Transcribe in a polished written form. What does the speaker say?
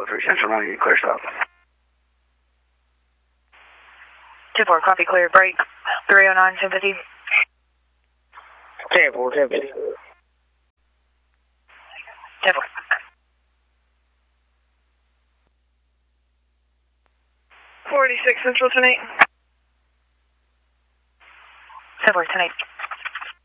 3 Central, running clear stop. 2-4, copy, clear, break. 309, 1050. 10-4, 1050. 10-4. 46 Central, 10-8. 10-4, 10-8.